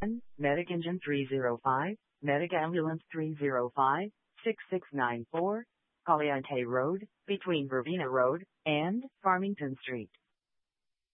Medic Engine 305, Medic Ambulance 305, 6694, Caliente Road, between Verbena Road and Farmington Street.